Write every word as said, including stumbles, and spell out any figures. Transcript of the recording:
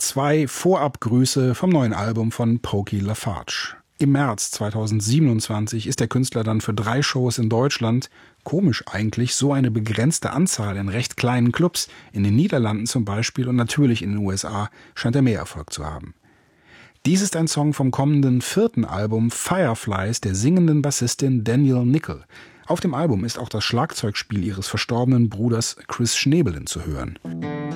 zwei Vorabgrüße vom neuen Album von Pokey LaFarge. Im März zweitausendsiebenundzwanzig ist der Künstler dann für drei Shows in Deutschland, komisch eigentlich, so eine begrenzte Anzahl in recht kleinen Clubs, in den Niederlanden zum Beispiel und natürlich in den U S A, scheint er mehr Erfolg zu haben. Dies ist ein Song vom kommenden vierten Album Fireflies der singenden Bassistin Danielle Nickel. Auf dem Album ist auch das Schlagzeugspiel ihres verstorbenen Bruders Chris Schnebelen zu hören.